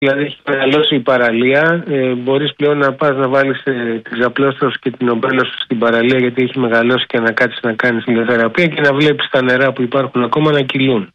Δηλαδή έχει μεγαλώσει η παραλία. Μπορείς πλέον να πας να βάλεις τη ξαπλώστρα σου και την ομπρέλα σου στην παραλία, γιατί έχει μεγαλώσει, και να κάτσεις να κάνεις ηλιοθεραπεία και να βλέπεις τα νερά που υπάρχουν ακόμα να κυλούν.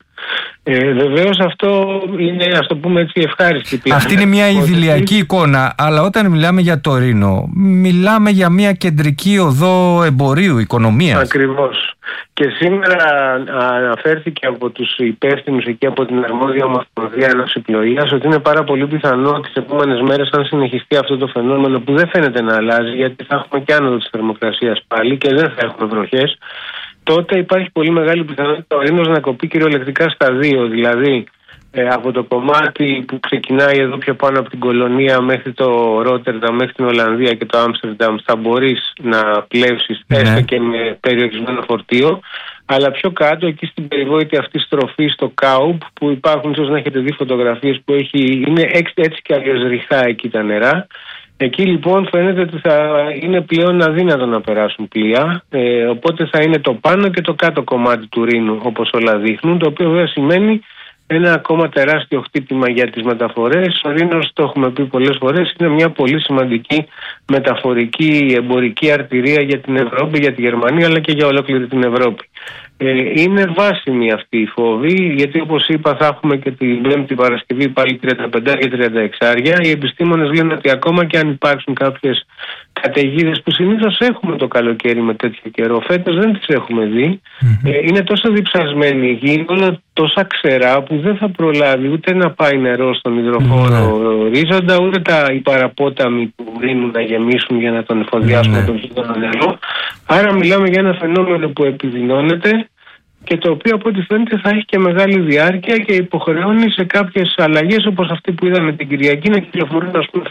Βεβαίως αυτό είναι, ας το πούμε έτσι, ευχάριστη πλέον. Αυτή είναι μια ιδηλιακή εικόνα, αλλά όταν μιλάμε για το Ρήνο, μιλάμε για μια κεντρική οδό εμπορίου, οικονομίας. Ακριβώς. Και σήμερα αναφέρθηκε από τους υπεύθυνους εκεί, από την αρμόδια Ομοσπονδία Ναυσιπλοείας, ότι είναι πάρα πολύ πιθανό τις επόμενες μέρες, αν συνεχιστεί αυτό το φαινόμενο που δεν φαίνεται να αλλάζει, γιατί θα έχουμε και άνοδο της θερμοκρασίας πάλι και δεν θα έχουμε βροχές, τότε υπάρχει πολύ μεγάλη πιθανότητα ο Ρήνος να κοπεί κυριολεκτικά στα δύο. Δηλαδή από το κομμάτι που ξεκινάει εδώ πιο πάνω από την Κολονία μέχρι το Ρότερνταμ, μέχρι την Ολλανδία και το Άμστερνταμ, θα μπορείς να πλεύσεις έστω και με περιορισμένο φορτίο. Αλλά πιο κάτω, εκεί στην περιβόητη αυτή στροφή στο Κάουμπ, που υπάρχουν, ίσως να έχετε δει φωτογραφίες που είναι έτσι και αλλιώς ρηχά εκεί τα νερά. Εκεί λοιπόν φαίνεται ότι θα είναι πλέον αδύνατο να περάσουν πλοία, οπότε θα είναι το πάνω και το κάτω κομμάτι του Ρήνου, όπως όλα δείχνουν, το οποίο βέβαια σημαίνει ένα ακόμα τεράστιο χτύπημα για τις μεταφορές. Ο Ρήνος, το έχουμε πει πολλές φορές, είναι μια πολύ σημαντική μεταφορική εμπορική αρτηρία για την Ευρώπη, για τη Γερμανία, αλλά και για ολόκληρη την Ευρώπη. Είναι βάσιμη αυτή η φόβη, γιατί όπως είπα θα έχουμε και την Πέμπτη Παρασκευή πάλι 35 και 36. Οι επιστήμονες λένε ότι ακόμα και αν υπάρξουν κάποιες καταιγίδες που συνήθως έχουμε το καλοκαίρι με τέτοιο καιρό, φέτος δεν τις έχουμε δει. Είναι τόσο διψασμένη η γη, όλα τόσα ξερά που δεν θα προλάβει ούτε να πάει νερό στον υδροφόρο ορίζοντα, ούτε οι παραπόταμοι του Ρήνου να γεμίσουν για να τον εφοδιάσουν με τον χειμώνα νερό. Άρα μιλάμε για ένα φαινόμενο που επιδεινώνεται και το οποίο από ό,τι φαίνεται θα έχει και μεγάλη διάρκεια και υποχρεώνει σε κάποιες αλλαγές, όπως αυτή που είδαμε την Κυριακή, να κυκλοφορούν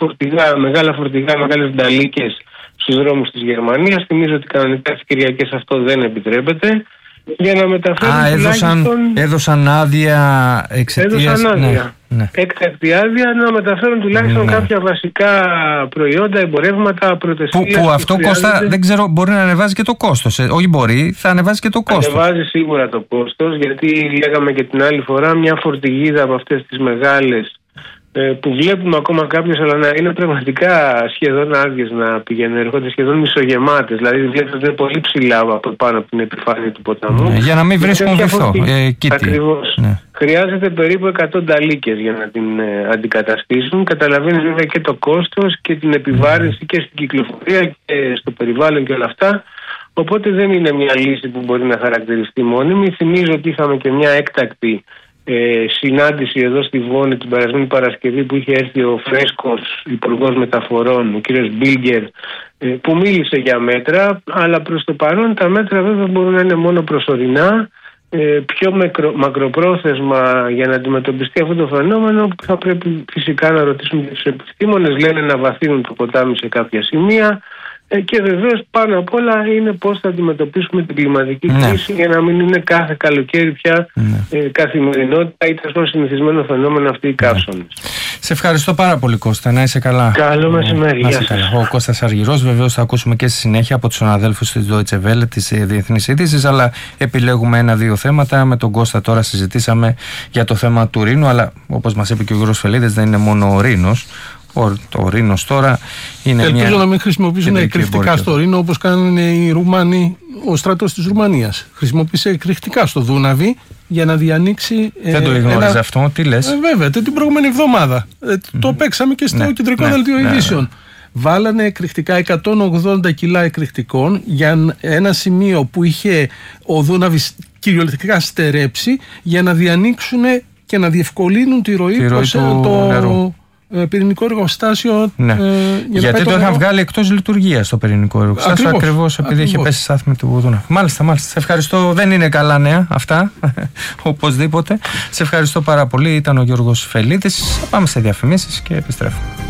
μεγάλα φορτηγά, μεγάλες νταλίκες στους δρόμους της Γερμανίας. Θυμίζω ότι κανονικά τις Κυριακές αυτό δεν επιτρέπεται. Για να μεταφέρουν έδωσαν άδεια εξαιτίας... Έκτακτη άδεια να μεταφέρουν τουλάχιστον κάποια βασικά προϊόντα, εμπορεύματα, πρωτεσίλες. Που αυτό Κώστα, δεν ξέρω, μπορεί να ανεβάζει και το κόστος. Όχι μπορεί, θα ανεβάζει και το κόστος. Ανεβάζει σίγουρα το κόστος, γιατί λέγαμε και την άλλη φορά, μια φορτηγίδα από αυτές τις μεγάλες που βλέπουμε ακόμα κάποιες, αλλά να είναι πραγματικά σχεδόν άδειες να πηγαίνουν, έρχονται σχεδόν μισογεμάτες. Δηλαδή βλέπετε ότι είναι πολύ ψηλά από πάνω από την επιφάνεια του ποταμού. Για να μην βρίσκουν βυθό. Ακριβώς. Χρειάζεται περίπου 100 νταλίκες για να την αντικαταστήσουν. Καταλαβαίνεις βέβαια και το κόστος και την επιβάρυνση και στην κυκλοφορία και στο περιβάλλον και όλα αυτά. Οπότε δεν είναι μια λύση που μπορεί να χαρακτηριστεί μόνιμη. Θυμίζω ότι είχαμε και μια έκτακτη συνάντηση εδώ στη Βόνη την περασμένη Παρασκευή, που είχε έρθει ο Φρέσκος Υπουργός Μεταφορών, ο κύριος Μπίλγκερ, που μίλησε για μέτρα, αλλά προς το παρόν τα μέτρα βέβαια μπορούν να είναι μόνο προσωρινά. Πιο μακροπρόθεσμα για να αντιμετωπιστεί αυτό το φαινόμενο θα πρέπει φυσικά να ρωτήσουμε τους επιστήμονες. Λένε να βαθύνουν το ποτάμι σε κάποια σημεία. Και βεβαίως πάνω απ' όλα είναι πώς θα αντιμετωπίσουμε την κλιματική κρίση για να μην είναι κάθε καλοκαίρι πια καθημερινότητα ή τόσο συνηθισμένο φαινόμενο αυτή η καύσωνες. Σε ευχαριστώ πάρα πολύ, Κώστα. Να είσαι καλά. Καλό μεσημέρι. Γεια σας. Ο Κώστας Αργυρός, βεβαίως θα ακούσουμε και στη συνέχεια από τους συναδέλφους της Deutsche Welle της Διεθνής Είδησης, αλλά επιλέγουμε ένα-δύο θέματα. Με τον Κώστα τώρα συζητήσαμε για το θέμα του Ρήνου, αλλά όπως μας είπε και ο Γιώργος Φελίδης, δεν είναι μόνο ο Ρήνος. Το Ρήνος τώρα είναι Ελπίζω να μην χρησιμοποιήσουν εκρηκτικά στο Ρήνο όπως κάνουν οι Ρουμάνοι, ο στρατός της Ρουμανίας. Χρησιμοποίησε εκρηκτικά στο Δούναβι για να διανοίξει. Δεν το γνώριζα αυτό, τι λες? Βέβαια, την προηγούμενη εβδομάδα. Το παίξαμε και στο κεντρικό δελτίο ειδήσεων. Βάλανε εκρηκτικά 180 κιλά εκρηκτικών για ένα σημείο που είχε ο Δούναβης κυριολεκτικά στερέψει, για να διανοίξουν και να διευκολύνουν τη ροή προς το πυρηνικό εργοστάσιο. Γιατί το είχαν βγάλει εκτός λειτουργίας το πυρηνικό εργοστάσιο, ακριβώς επειδή είχε πέσει στάθμη του Δούναβη. Μάλιστα. Σε ευχαριστώ. Δεν είναι καλά νέα αυτά, οπωσδήποτε. Σε ευχαριστώ πάρα πολύ. Ήταν ο Γιώργος Φελίδης. Πάμε σε διαφημίσεις και επιστρέφουμε.